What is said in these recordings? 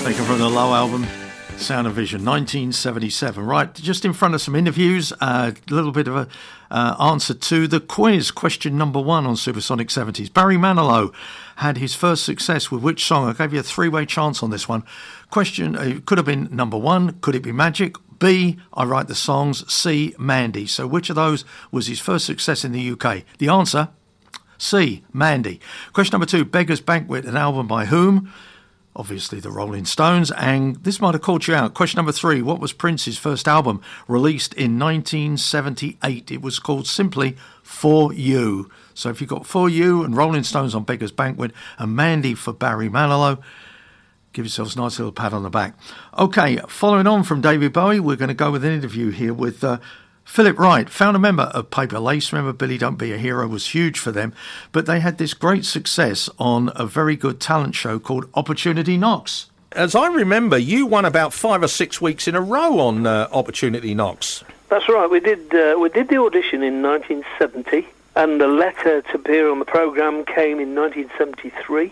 Taken from the Low album, Sound and Vision, 1977. Right, just in front of some interviews, a little bit of a answer to the quiz. Question number 1 on Supersonic 70s. Barry Manilow had his first success with which song? I gave you a three-way chance on this one. Question, it could have been number 1. Could it be Magic? B, I Write the Songs. C, Mandy. So which of those was his first success in the UK? The answer, C, Mandy. Question number 2, Beggar's Banquet, an album by whom? Obviously the Rolling Stones, and this might have caught you out. Question number 3, what was Prince's first album released in 1978? It was called simply For You. So if you've got For You and Rolling Stones on Beggar's Banquet and Mandy for Barry Manilow, give yourselves a nice little pat on the back. Okay, following on from David Bowie, we're going to go with an interview here with Philip Wright, founder member of Paper Lace. Remember, Billy Don't Be a Hero was huge for them, but they had this great success on a very good talent show called Opportunity Knocks. As I remember, you won about 5 or 6 weeks in a row on Opportunity Knocks. That's right. We did the audition in 1970, and the letter to appear on the programme came in 1973.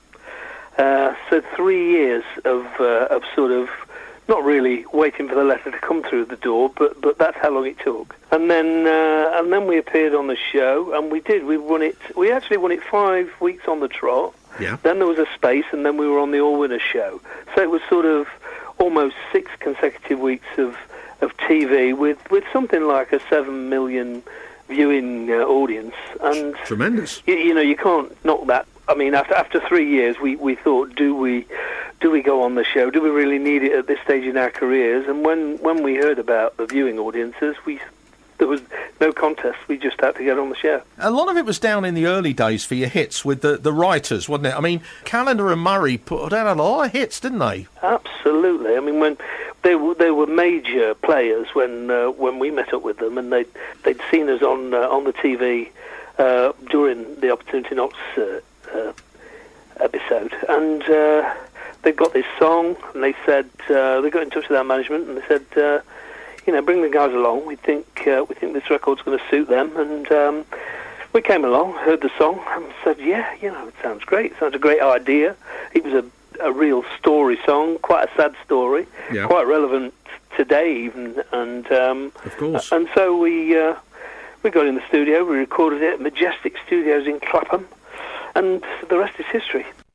So 3 years of sort of not really waiting for the letter to come through the door, but that's how long it took. And then we appeared on the show, and we did. We actually won it 5 weeks on the trot. Yeah. Then there was a space, and then we were on the All Winners show. So it was sort of almost 6 consecutive weeks of TV with something like a 7 million viewing audience. And tremendous. You know, you can't knock that. I mean, after 3 years, we thought, do we go on the show? Do we really need it at this stage in our careers? And when we heard about the viewing audiences, there was no contest. We just had to get on the show. A lot of it was down in the early days for your hits with the writers, wasn't it? I mean, Callender and Murray put out a lot of hits, didn't they? Absolutely. I mean, when they were major players when we met up with them, and they'd seen us on the TV during the Opportunity Knocks episode, and they got this song, and they said they got in touch with our management, and they said, bring the guys along. We think this record's going to suit them, and we came along, heard the song, and said, yeah, it sounds great. It sounds a great idea. It was a real story song, quite a sad story, yeah. Quite relevant today even, and of course. And so we got in the studio, we recorded it at Majestic Studios in Clapham. And the rest is history.